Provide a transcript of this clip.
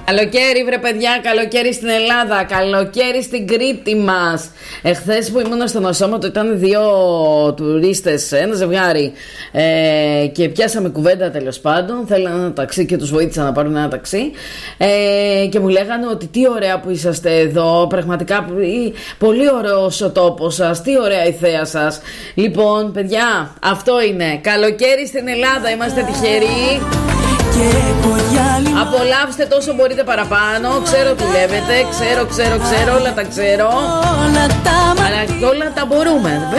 Καλοκαίρι, βρε παιδιά, καλοκαίρι στην Ελλάδα, καλοκαίρι στην Κρήτη μας. Εχθές που ήμουν στο νοσόματο ήταν δύο τουρίστες, ένα ζευγάρι, και πιάσαμε κουβέντα τέλος πάντων. Θέλανε ένα ταξί και τους βοήθησα να πάρουν ένα ταξί, και μου λέγανε ότι τι ωραία που είσαστε εδώ, πραγματικά πολύ ωραίος ο τόπος σας, τι ωραία η θέα σας. Λοιπόν, παιδιά, αυτό είναι καλοκαίρι στην Ελλάδα, είμαστε τυχεροί. Απολαύστε τόσο μπορείτε παραπάνω. Ξέρω τι λέτε, ξέρω, όλα τα ξέρω. Αλλά όλα τα μπορούμε.